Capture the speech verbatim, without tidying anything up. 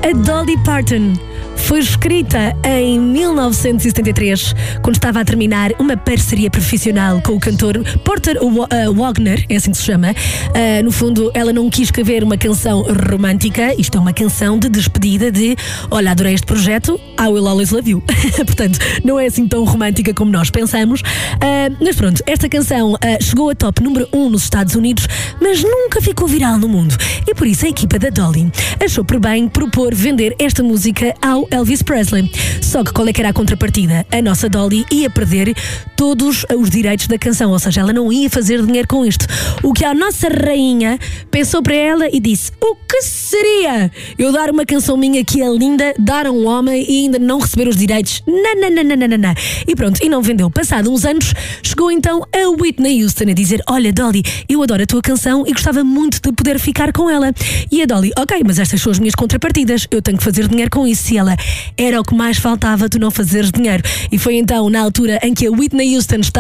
A Dolly Parton foi escrita em mil novecentos e setenta e três, quando estava a terminar uma parceria profissional com o cantor Porter Wagoner, é assim que se chama. Uh, no fundo, ela não quis escrever uma canção romântica, isto é uma canção de despedida de olha, adorei este projeto, I will always love you. Portanto, não é assim tão romântica como nós pensamos. Uh, mas pronto, esta canção uh, chegou a top número um nos Estados Unidos, mas nunca ficou viral no mundo. E por isso a equipa da Dolly achou por bem propor vender esta música ao Elvis Presley. Só que qual é que era a contrapartida? A nossa Dolly ia perder todos os direitos da canção, ou seja, ela não ia fazer dinheiro com isto. O que a nossa rainha pensou para ela e disse: o que seria eu dar uma canção minha que é linda, dar a um homem e ainda não receber os direitos? Nananana. E pronto, e não vendeu. Passado uns anos, chegou então a Whitney Houston a dizer: olha Dolly, eu adoro a tua canção e gostava muito de poder ficar com ela. E a Dolly: ok, mas estas são as minhas contrapartidas, eu tenho que fazer dinheiro com isso. E ela: era o que mais faltava, tu não fazeres dinheiro. E foi então na altura em que a Whitney Houston está